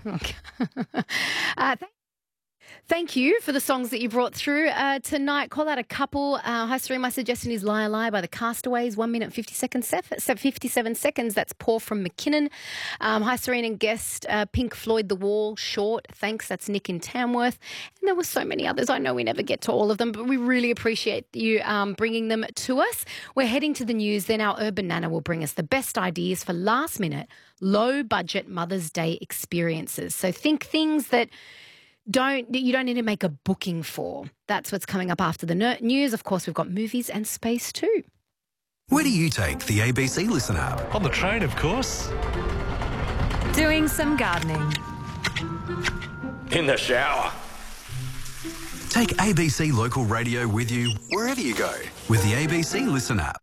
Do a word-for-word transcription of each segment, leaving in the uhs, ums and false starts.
Okay. uh, th- Thank you for the songs that you brought through uh, tonight. Call out a couple. Uh, hi, Serene. My suggestion is Lie Lie by the Castaways. One minute, fifty seconds, fifty-seven seconds. That's Paul from McKinnon. Um, hi, Serene and guest. Uh, Pink Floyd, The Wall, Short. Thanks. That's Nick in Tamworth. And there were so many others. I know we never get to all of them, but we really appreciate you um, bringing them to us. We're heading to the news. Then our Urban Nana will bring us the best ideas for last minute, low budget Mother's Day experiences. So think things that Don't you don't need to make a booking for. That's what's coming up after the news. Of course, we've got movies and space too. Where do you take the A B C Listen app? On the train, of course. Doing some gardening. In the shower. Take A B C Local Radio with you wherever you go with the A B C Listen app.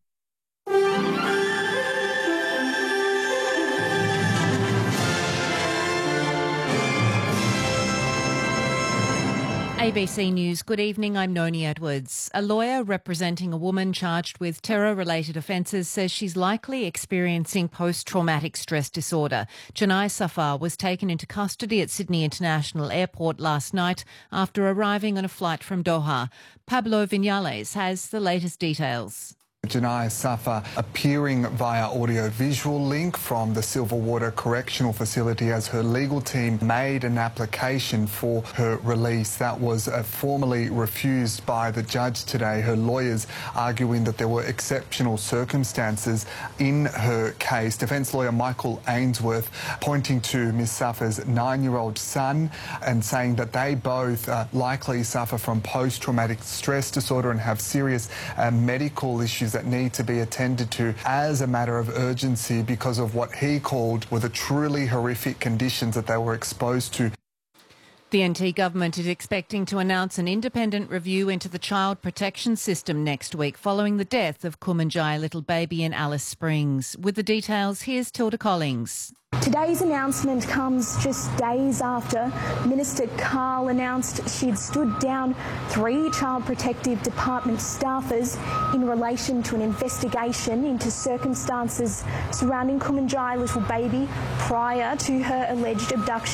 A B C News, good evening, I'm Noni Edwards. A lawyer representing a woman charged with terror-related offences says she's likely experiencing post-traumatic stress disorder. Janai Safar was taken into custody at Sydney International Airport last night after arriving on a flight from Doha. Pablo Vinales has the latest details. Janai Safar appearing via audio-visual link from the Silverwater Correctional Facility as her legal team made an application for her release. That was uh, formally refused by the judge today, her lawyers arguing that there were exceptional circumstances in her case. Defence lawyer Michael Ainsworth pointing to Miss Safar's nine-year-old son and saying that they both uh, likely suffer from post-traumatic stress disorder and have serious uh, medical issues that need to be attended to as a matter of urgency because of what he called were the truly horrific conditions that they were exposed to. The N T government is expecting to announce an independent review into the child protection system next week following the death of Kumanjai little baby in Alice Springs. With the details, here's Tilda Collings. Today's announcement comes just days after Minister Carl announced she'd stood down three Child Protective Department staffers in relation to an investigation into circumstances surrounding Kumanjai little baby prior to her alleged abduction.